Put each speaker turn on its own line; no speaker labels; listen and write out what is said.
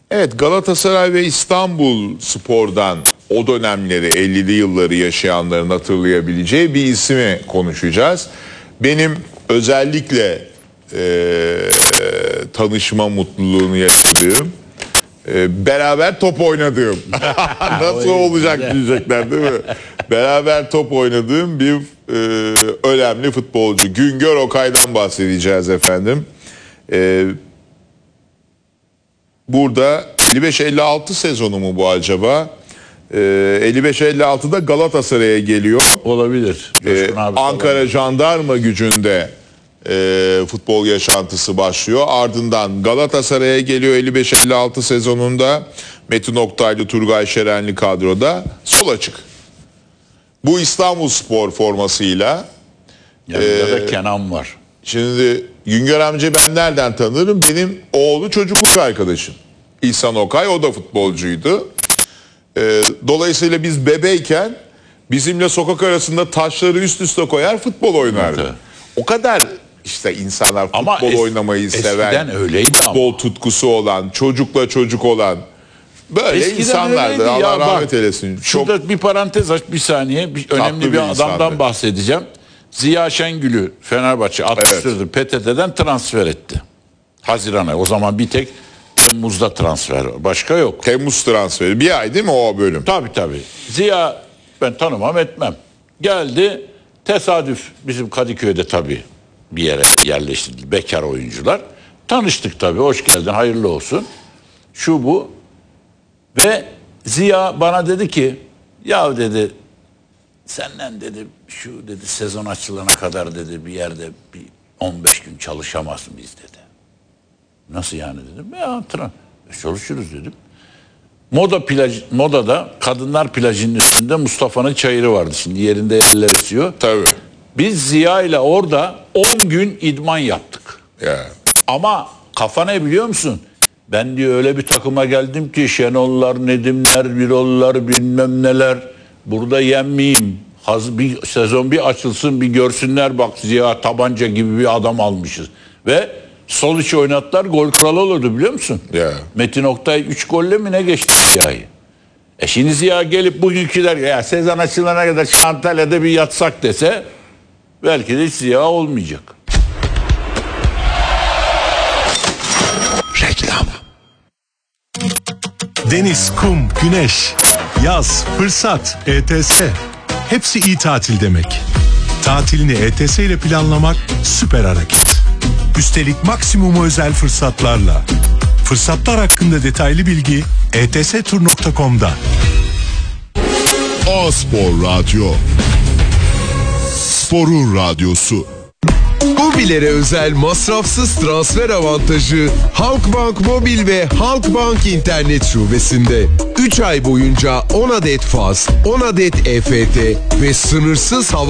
Evet, Galatasaray ve İstanbul Spor'dan o dönemleri 50'li yılları yaşayanların hatırlayabileceği bir ismi konuşacağız. Benim özellikle tanışma mutluluğunu yaşadığım, beraber top oynadığım, nasıl olacak diyecekler değil mi? Beraber top oynadığım bir önemli futbolcu. Güngör Okay'dan bahsedeceğiz efendim. Burada 55-56 sezonu mu bu acaba? 55-56'da Galatasaray'a geliyor.
Olabilir.
Ankara Jandarma Gücü'nde futbol yaşantısı başlıyor. Ardından Galatasaray'a geliyor 55-56 sezonunda. Metin Oktaylı, Turgay Şerenli kadroda sol açık. Bu İstanbulspor formasıyla.
Yanında da Kenan var.
Şimdi Güngör amca ben nereden tanırım? Benim oğlu çocukluk arkadaşım. İhsan Okay, o da futbolcuydu. Dolayısıyla biz bebeyken bizimle sokak arasında taşları üst üste koyar futbol oynardı. Evet. O kadar işte insanlar futbol oynamayı seven, futbol tutkusu olan, çocukla çocuk olan böyle eskiden insanlardı. Allah rahmet eylesin.
Şurada bir parantez aç bir saniye. Önemli bir adamdan bahsedeceğim. Ziya Şengül'ü Fenerbahçe atıştırdı. Evet. PTT'den transfer etti. Haziran'a. O zaman bir tek Temmuz'da transfer var. Başka yok.
Temmuz transferi. Bir ay değil mi o bölüm?
Tabii. Ziya ben tanımam etmem. Geldi. Tesadüf bizim Kadıköy'de tabii bir yere yerleştirildi. Bekar oyuncular. Tanıştık tabii. Hoş geldin. Hayırlı olsun. Şu bu. Ve Ziya bana dedi ki ya dedi senden dedi şu dedi sezon açılana kadar dedi bir yerde bir 15 gün çalışamaz mıyız dedi. Nasıl yani dedim. Ya çalışırız dedim. Moda'da kadınlar plajının üstünde Mustafa'nın çayırı vardı. Şimdi yerinde yerler esiyor.
Tabii.
Biz Ziya ile orada 10 gün idman yaptık.
Yeah.
Ama kafa ne biliyor musun? Ben diyor öyle bir takıma geldim ki Şenollar, Nedimler, Birollar bilmem neler. Burada yenmeyeyim. Bir sezon bir açılsın bir görsünler bak Ziya tabanca gibi bir adam almışız. Ve sol içi oynattılar gol kralı olurdu biliyor musun?
Yeah.
Metin Oktay 3 golle mi ne geçti Ziya'yı? Şimdi Ziya gelip bugünküler ya sezon açılana kadar şu Antalya'da bir yatsak dese belki de Ziya olmayacak.
Reklam. Deniz, kum, güneş, yaz, fırsat, ETS. Hepsi iyi tatil demek. Tatilini ETS ile planlamak süper hareket. Üstelik maksimum özel fırsatlarla. Fırsatlar hakkında detaylı bilgi etstur.com'da.
A-Spor Radyo. Sporun radyosu.
Mobilere özel masrafsız transfer avantajı Halkbank Mobil ve Halkbank İnternet Şubesi'nde. 3 ay boyunca 10 adet faz, 10 adet EFT ve sınırsız hava